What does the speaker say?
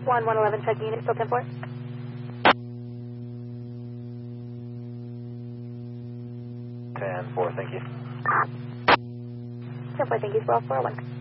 111 checking unit, still 10-4. 10-4, thank you. 10-4, thank you, 12-4-1.